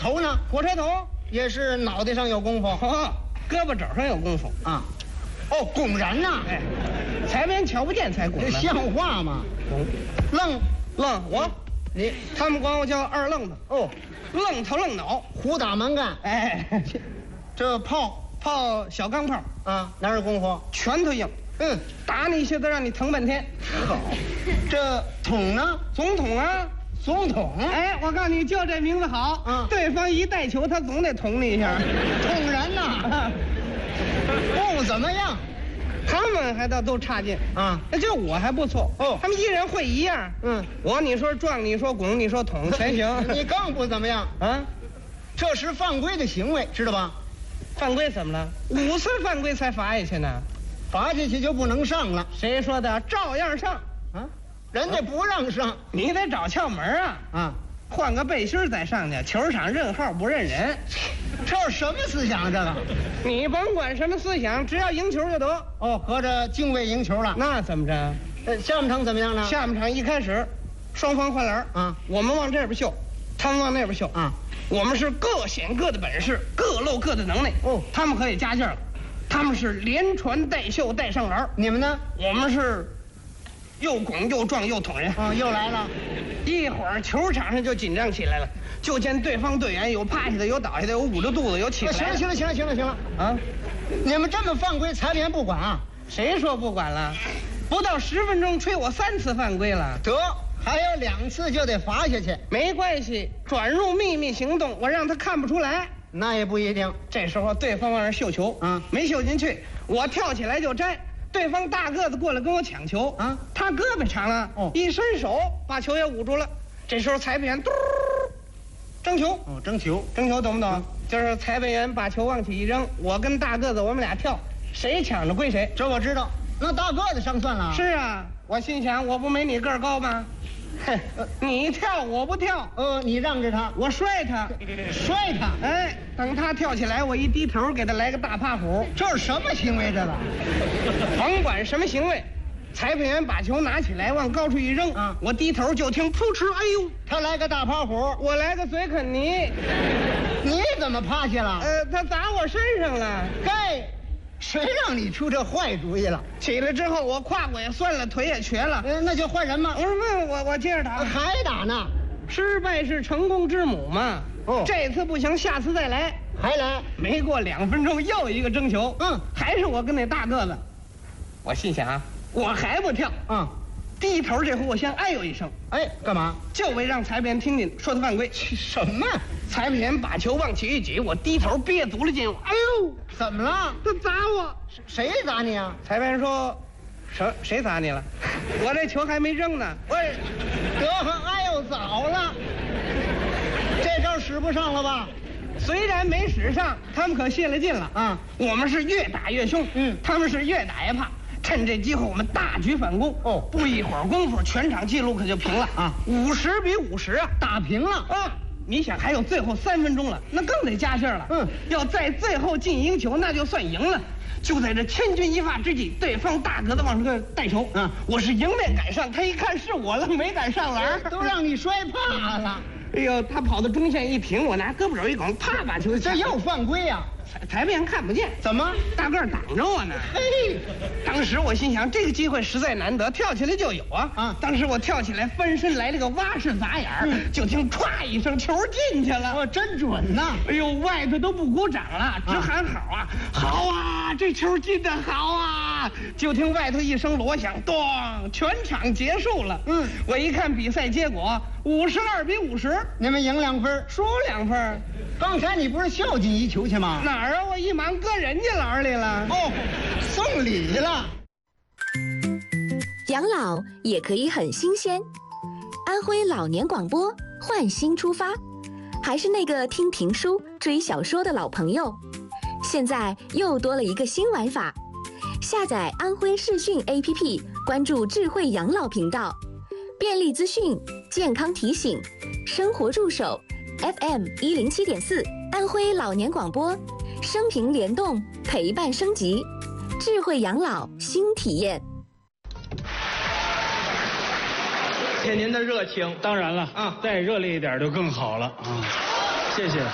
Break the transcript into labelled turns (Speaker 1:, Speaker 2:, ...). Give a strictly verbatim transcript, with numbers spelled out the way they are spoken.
Speaker 1: 头呢？
Speaker 2: 火车头
Speaker 1: 也是脑袋上有功夫，
Speaker 2: 哦，胳膊肘上有功夫
Speaker 1: 啊。哦，拱人呐！
Speaker 2: 哎，裁判瞧不见才拱呢，
Speaker 1: 像话吗？
Speaker 2: 拱，
Speaker 1: 愣
Speaker 2: 愣我，
Speaker 1: 你
Speaker 2: 他们管我叫二愣子。
Speaker 1: 哦，
Speaker 2: 愣头愣脑，
Speaker 1: 虎打蛮干。
Speaker 2: 哎，
Speaker 1: 这炮
Speaker 2: 炮小钢炮
Speaker 1: 啊，哪有功夫？
Speaker 2: 拳头硬，
Speaker 1: 嗯，
Speaker 2: 打你一下子让你疼半天。
Speaker 1: 好，这统呢？
Speaker 2: 总统啊，
Speaker 1: 总统。
Speaker 2: 哎，我告诉你，就这名字好。
Speaker 1: 嗯，
Speaker 2: 对方一带球，他总得捅你一下。
Speaker 1: 捅人呐！不怎么样，
Speaker 2: 他们还倒都差劲
Speaker 1: 啊，
Speaker 2: 那就我还不错
Speaker 1: 哦。
Speaker 2: 他们一人会一样。
Speaker 1: 嗯，
Speaker 2: 我你说撞，你说拱，你说捅，全行。
Speaker 1: 你更不怎么样
Speaker 2: 啊，
Speaker 1: 这是犯规的行为，知道吧？
Speaker 2: 犯规怎么了？五次犯规才罚下去呢，
Speaker 1: 罚下去就不能上了。
Speaker 2: 谁说的？照样上
Speaker 1: 啊，人家不让上，
Speaker 2: 你得找窍门啊
Speaker 1: 啊。
Speaker 2: 换个背心再上去，球场认号不认人，
Speaker 1: 这是什么思想？这个，
Speaker 2: 你甭管什么思想，只要赢球就得。
Speaker 1: 哦，合着敬畏赢球了。
Speaker 2: 那怎么着？
Speaker 1: 呃，下半场怎么样呢？
Speaker 2: 下半场一开始，双方换篮
Speaker 1: 啊，
Speaker 2: 我们往这边秀，他们往那边秀
Speaker 1: 啊。
Speaker 2: 我们是各显各的本事，各露各的能耐。
Speaker 1: 哦，
Speaker 2: 他们可以加劲了，他们是连传带秀带上篮。
Speaker 1: 你们呢？
Speaker 2: 我们是又拱又撞又捅人。
Speaker 1: 啊，又来了。
Speaker 2: 一会儿球场上就紧张起来了，就见对方队员有趴下的，有倒下的，有捂着肚子，有起来的。
Speaker 1: 行了行了行了行了行了
Speaker 2: 啊！
Speaker 1: 你们这么犯规，裁判不管啊？
Speaker 2: 谁说不管了？不到十分钟，吹我三次犯规了。
Speaker 1: 得，还有两次就得罚下去。
Speaker 2: 没关系，转入秘密行动，我让他看不出来。
Speaker 1: 那也不一定。
Speaker 2: 这时候对方往那绣球，
Speaker 1: 啊，
Speaker 2: 没绣进去，我跳起来就摘。对方大个子过来跟我抢球，
Speaker 1: 啊，
Speaker 2: 他胳膊长啊，
Speaker 1: 哦，
Speaker 2: 一伸手把球也捂住了。这时候裁判员嘟争球，
Speaker 1: 哦，争球，
Speaker 2: 争球懂不懂？嗯、就是裁判员把球往起一扔，我跟大个子我们俩跳，谁抢着归谁。
Speaker 1: 这我知道。那大个子上算了。
Speaker 2: 是啊，我心想我不没你个儿高吗？哼，你跳我不跳，
Speaker 1: 呃，你让着他，
Speaker 2: 我摔他，
Speaker 1: 摔他。
Speaker 2: 哎，等他跳起来，我一低头给他来个大趴虎。
Speaker 1: 这是什么行为？这个，
Speaker 2: 甭管什么行为，裁判员把球拿起来往高处一扔，啊，我低头就听扑哧，哎呦，
Speaker 1: 他来个大趴虎，
Speaker 2: 我来个嘴啃泥。
Speaker 1: 你怎么趴下了？
Speaker 2: 呃，他砸我身上了。
Speaker 1: 该。谁让你出这坏主意了？
Speaker 2: 起来之后，我胯骨也酸了，腿也瘸了。
Speaker 1: 嗯，那就换人嘛。
Speaker 2: 我说不，我我接着打。
Speaker 1: 还打呢？
Speaker 2: 失败是成功之母嘛。
Speaker 1: 哦，
Speaker 2: 这次不行，下次再来。
Speaker 1: 还来？
Speaker 2: 没过两分钟，又一个争球。
Speaker 1: 嗯，
Speaker 2: 还是我跟那大个子。我心想啊，我还不跳。
Speaker 1: 嗯，
Speaker 2: 低头这回我先哎呦一声。
Speaker 1: 哎，干嘛？
Speaker 2: 就为让裁判员听见，说他犯规。
Speaker 1: 什么？
Speaker 2: 裁判员把球往起一举，我低头憋足了劲。哎呦，
Speaker 1: 怎么了？
Speaker 2: 他砸我！
Speaker 1: 谁砸你啊？
Speaker 2: 裁判员说，谁谁砸你了？我这球还没扔呢。
Speaker 1: 喂，得哎呦早了，这招使不上了吧？
Speaker 2: 虽然没使上，他们可泄了劲了
Speaker 1: 啊！
Speaker 2: 我们是越打越凶，
Speaker 1: 嗯，
Speaker 2: 他们是越打越怕。趁这机会，我们大举反攻。
Speaker 1: 哦，
Speaker 2: 不一会儿功夫，全场纪录可就平了啊！五十比五十啊，
Speaker 1: 打平了
Speaker 2: 啊！你想还有最后三分钟了，那更得加劲儿了。
Speaker 1: 嗯，
Speaker 2: 要在最后进一个球，那就算赢了。就在这千钧一发之际，对方大个子往这个带球，
Speaker 1: 嗯，
Speaker 2: 我是迎面赶上，他一看是我了，没敢上篮，
Speaker 1: 都让你摔怕了。
Speaker 2: 哎呦，他跑到中线一停，我拿胳膊肘一拱，啪把球
Speaker 1: 这又犯规呀！
Speaker 2: 裁裁判员看不见，
Speaker 1: 怎么？
Speaker 2: 大个儿挡着我呢？
Speaker 1: 嘿，
Speaker 2: 当时我心想，这个机会实在难得，跳起来就有啊！啊！当时我跳起来，翻身来了个蛙式砸眼儿，嗯、就听歘一声，球进去了。
Speaker 1: 哦，真准呐！
Speaker 2: 哎呦，外头都不鼓掌了，直喊好啊！啊好啊，这球进得好啊！就听外头一声锣响，咚，全场结束了。嗯，我一看比赛结果，五十二比五十，
Speaker 1: 你们赢两分，
Speaker 2: 输两分。
Speaker 1: 刚才你不是孝敬一球去吗？
Speaker 2: 哪儿啊？我一忙搁人家篮里了。
Speaker 1: 哦，送礼了。
Speaker 3: 养老也可以很新鲜。安徽老年广播换新出发，还是那个听评书、追小说的老朋友。现在又多了一个新玩法，下载安徽视讯 A P P， 关注智慧养老频道，便利资讯、健康提醒、生活助手。F M 一零七点四，安徽老年广播，生平联动，陪伴升级，智慧养老新体验。
Speaker 4: 谢您的热情，
Speaker 5: 当然了
Speaker 4: 啊，
Speaker 5: 再热烈一点就更好了啊！谢谢。